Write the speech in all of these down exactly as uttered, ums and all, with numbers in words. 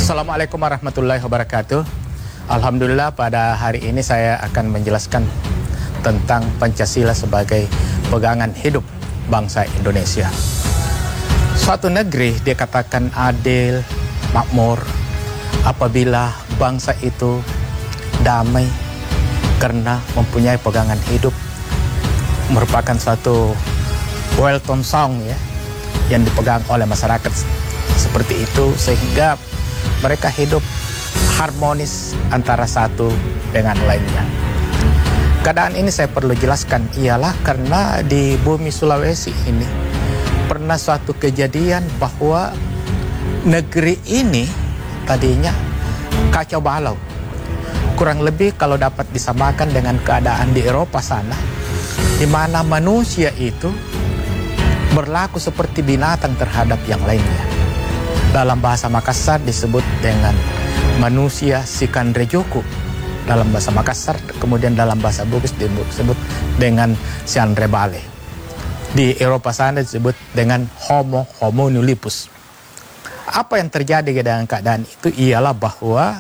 Assalamualaikum warahmatullahi wabarakatuh. Alhamdulillah pada hari ini saya akan menjelaskan tentang Pancasila sebagai pegangan hidup bangsa Indonesia. Suatu negeri dikatakan adil, makmur apabila bangsa itu damai karena mempunyai pegangan hidup, merupakan suatu well-tone song ya yang dipegang oleh masyarakat seperti itu, sehingga mereka hidup harmonis antara satu dengan lainnya. Keadaan ini saya perlu jelaskan ialah karena di bumi Sulawesi ini pernah suatu kejadian bahwa negeri ini tadinya kacau balau. Kurang lebih kalau dapat disamakan dengan keadaan di Eropa sana, di mana manusia itu berlaku seperti binatang terhadap yang lainnya. Dalam bahasa Makassar disebut dengan manusia Sikanrejoku dalam bahasa Makassar, kemudian dalam bahasa Bugis disebut dengan Sianrebale. Di Eropa sana disebut dengan Homo homunculus. Apa yang terjadi dengan keadaan itu ialah bahwa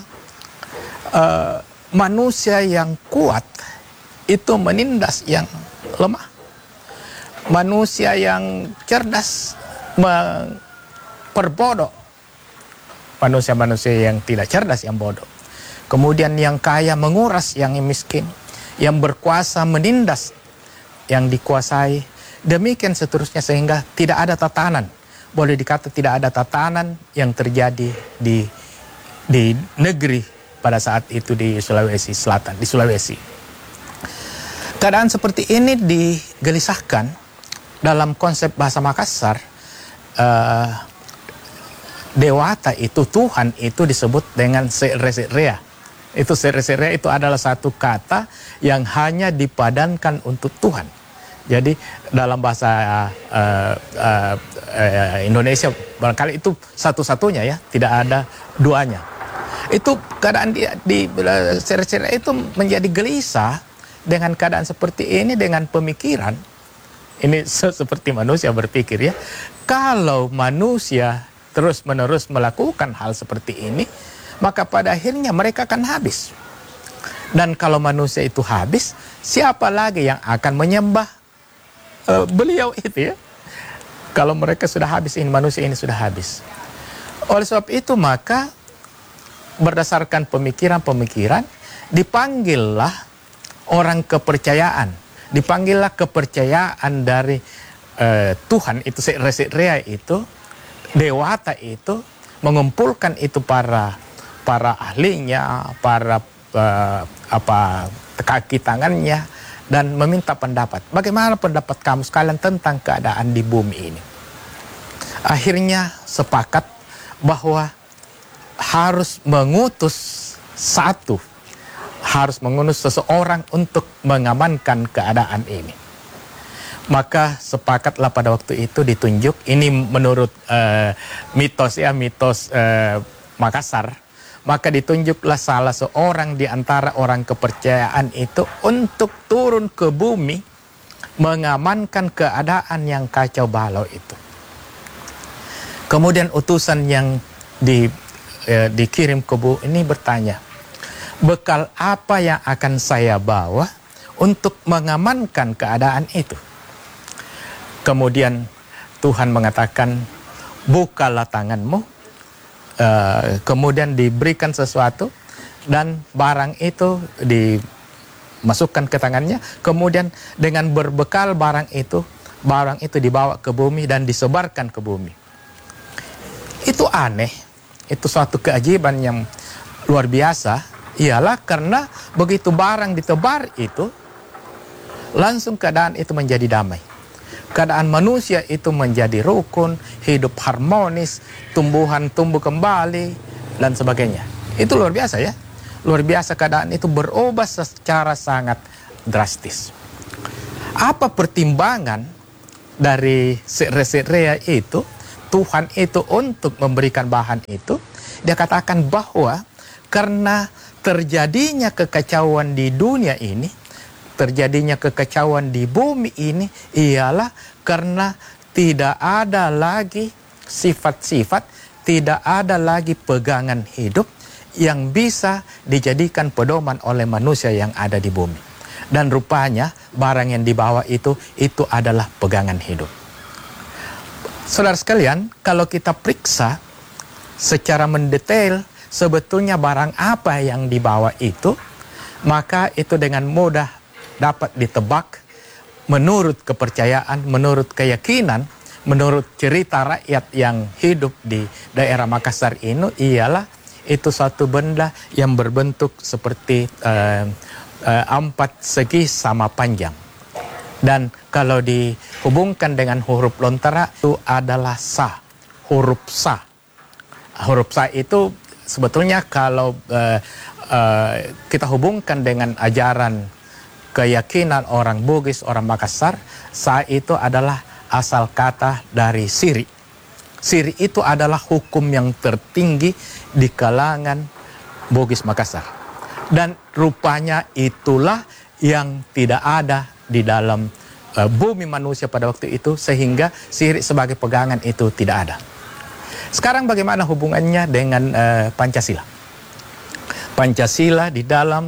uh, manusia yang kuat itu menindas yang lemah. Manusia yang cerdas memperbodoh manusia-manusia yang tidak cerdas, yang bodoh. Kemudian yang kaya menguras yang miskin, yang berkuasa menindas yang dikuasai. Demikian seterusnya sehingga tidak ada tatanan. Boleh dikata tidak ada tatanan yang terjadi di di negeri pada saat itu di Sulawesi Selatan, di Sulawesi. Keadaan seperti ini digelisahkan dalam konsep bahasa Makassar. Uh, Dewata itu, Tuhan itu disebut dengan Sereserea. Itu Sereserea itu adalah satu kata yang hanya dipadankan untuk Tuhan. Jadi dalam bahasa uh, uh, uh, Indonesia barangkali itu satu-satunya ya, tidak ada duanya. Itu keadaan di, di uh, Sereserea itu menjadi gelisah dengan keadaan seperti ini, dengan pemikiran. Ini seperti manusia berpikir ya. Kalau manusia terus-menerus melakukan hal seperti ini, maka pada akhirnya mereka akan habis. Dan kalau manusia itu habis, siapa lagi yang akan menyembah uh, beliau itu ya? Kalau mereka sudah habis, ini manusia ini sudah habis. Oleh sebab itu maka berdasarkan pemikiran-pemikiran, dipanggillah orang kepercayaan. Dipanggillah kepercayaan dari uh, Tuhan itu, Serea itu, Dewata itu, mengumpulkan itu para para ahlinya, para uh, apa kaki tangannya, dan meminta pendapat. Bagaimana pendapat kamu sekalian tentang keadaan di bumi ini? Akhirnya sepakat bahwa harus mengutus satu, harus mengutus seseorang untuk mengamankan keadaan ini. Maka sepakatlah pada waktu itu ditunjuk, ini menurut uh, mitos ya, mitos uh, Makassar, maka ditunjuklah salah seorang di antara orang kepercayaan itu untuk turun ke bumi mengamankan keadaan yang kacau balau itu. Kemudian utusan yang di, uh, dikirim ke bumi ini bertanya, bekal apa yang akan saya bawa untuk mengamankan keadaan itu? Kemudian Tuhan mengatakan, bukalah tanganmu, uh, kemudian diberikan sesuatu, dan barang itu dimasukkan ke tangannya, kemudian dengan berbekal barang itu, barang itu dibawa ke bumi dan disebarkan ke bumi. Itu aneh, itu suatu keajaiban yang luar biasa, ialah karena begitu barang ditebar itu, langsung keadaan itu menjadi damai. Keadaan manusia itu menjadi rukun, hidup harmonis, tumbuhan tumbuh kembali, dan sebagainya. Itu luar biasa ya. Luar biasa keadaan itu berubah secara sangat drastis. Apa pertimbangan dari Serea itu, Tuhan itu untuk memberikan bahan itu? Dia katakan bahwa karena terjadinya kekacauan di dunia ini, terjadinya kekacauan di bumi ini ialah karena tidak ada lagi sifat-sifat tidak ada lagi pegangan hidup yang bisa dijadikan pedoman oleh manusia yang ada di bumi. Dan rupanya barang yang dibawa itu, itu adalah pegangan hidup. Saudara sekalian, kalau kita periksa secara mendetail sebetulnya barang apa yang dibawa itu, maka itu dengan mudah dapat ditebak menurut kepercayaan, menurut keyakinan, menurut cerita rakyat yang hidup di daerah Makassar ini, ialah itu satu benda yang berbentuk seperti uh, uh, empat segi sama panjang. Dan kalau dihubungkan dengan huruf lontara itu adalah sa, huruf sa. Huruf sa itu sebetulnya kalau uh, uh, kita hubungkan dengan ajaran keyakinan orang Bugis, orang Makassar, sa itu adalah asal kata dari siri. Siri itu adalah hukum yang tertinggi di kalangan Bugis Makassar. Dan rupanya itulah yang tidak ada di dalam uh, bumi manusia pada waktu itu, sehingga siri sebagai pegangan itu tidak ada. Sekarang bagaimana hubungannya dengan uh, Pancasila? Pancasila di dalam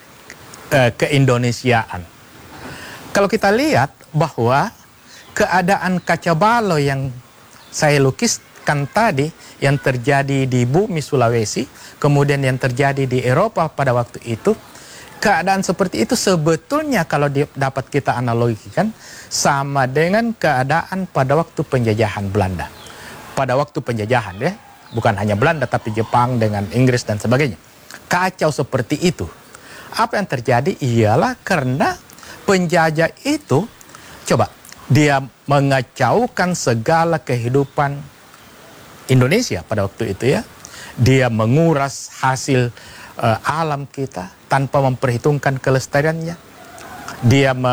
uh, keindonesiaan. Kalau kita lihat bahwa keadaan kaca balau yang saya lukiskan tadi, yang terjadi di bumi Sulawesi, kemudian yang terjadi di Eropa pada waktu itu, keadaan seperti itu sebetulnya kalau dapat kita analogikan sama dengan keadaan pada waktu penjajahan Belanda. Pada waktu penjajahan ya, bukan hanya Belanda tapi Jepang dengan Inggris dan sebagainya. Kacau seperti itu. Apa yang terjadi ialah karena penjajah itu, coba, dia mengacaukan segala kehidupan Indonesia pada waktu itu ya. Dia menguras hasil uh, alam kita tanpa memperhitungkan kelestariannya. Dia me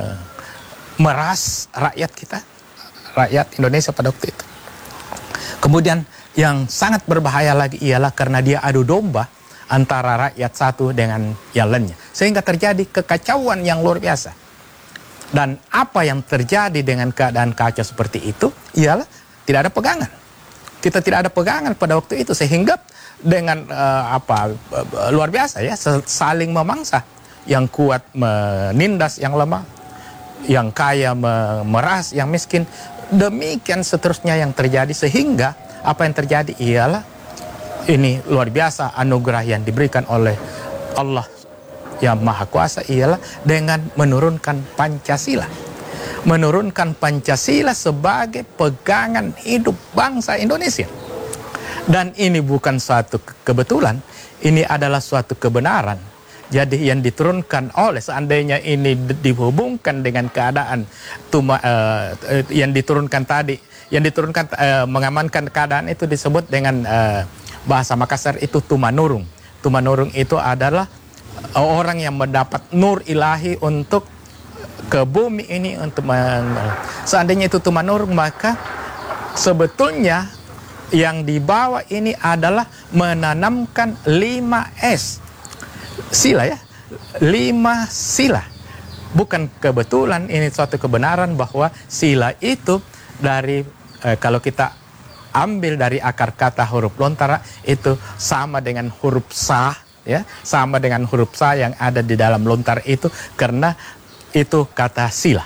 meras rakyat kita, rakyat Indonesia pada waktu itu. Kemudian yang sangat berbahaya lagi ialah karena dia adu domba antara rakyat satu dengan yang lainnya. Sehingga terjadi kekacauan yang luar biasa. Dan apa yang terjadi dengan keadaan kacau seperti itu ialah tidak ada pegangan. Kita tidak ada pegangan pada waktu itu, sehingga dengan uh, apa uh, luar biasa ya, saling memangsa. Yang kuat menindas yang lemah, yang kaya memeras yang miskin. Demikian seterusnya yang terjadi, sehingga apa yang terjadi ialah ini luar biasa anugerah yang diberikan oleh Allah yang Maha Kuasa, ialah dengan menurunkan Pancasila. Menurunkan Pancasila sebagai pegangan hidup bangsa Indonesia. Dan ini bukan suatu kebetulan, ini adalah suatu kebenaran. Jadi yang diturunkan oleh, seandainya ini dihubungkan dengan keadaan tuma, uh, yang diturunkan tadi, yang diturunkan uh, mengamankan keadaan itu disebut dengan uh, bahasa Makassar itu tumanurung. Tumanurung itu adalah orang yang mendapat nur ilahi untuk ke bumi ini, untuk meng... seandainya itu tumanurung, maka sebetulnya yang dibawa ini adalah menanamkan lima S sila ya, lima sila. Bukan kebetulan, ini suatu kebenaran bahwa sila itu dari eh, kalau kita ambil dari akar kata huruf lontara itu sama dengan huruf sa. Ya, sama dengan huruf sa yang ada di dalam lontar itu, karena itu kata sila.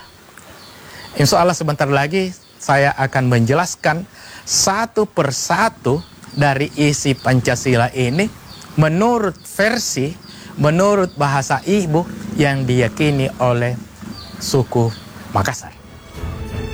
Insya Allah sebentar lagi saya akan menjelaskan satu persatu dari isi Pancasila ini menurut versi, menurut bahasa ibu yang diyakini oleh suku Makassar.